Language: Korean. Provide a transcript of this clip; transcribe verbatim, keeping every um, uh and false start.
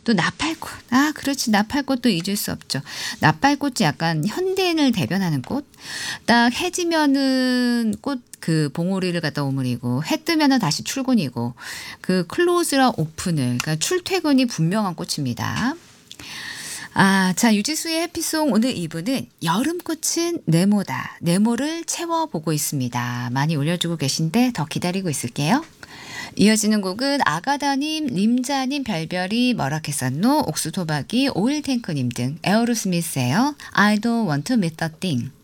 또 나팔꽃. 아 그렇지. 나팔꽃도 잊을 수 없죠. 나팔꽃이 약간 현대인을 대변하는 꽃. 딱 해지면은 꽃 그 봉오리를 갖다 오므리고 해 뜨면은 다시 출근이고 그 클로즈랑 오픈을 그러니까 출퇴근이 분명한 꽃입니다. 아 자 유지수의 해피송 오늘 이 부는 여름꽃은 네모다. 네모를 채워보고 있습니다. 많이 올려주고 계신데 더 기다리고 있을게요. 이어지는 곡은 아가다님, 림자님, 별별이, 머라케산노, 옥수토박이, 오일탱크님 등 에어로스미스예요. I don't want to miss a thing.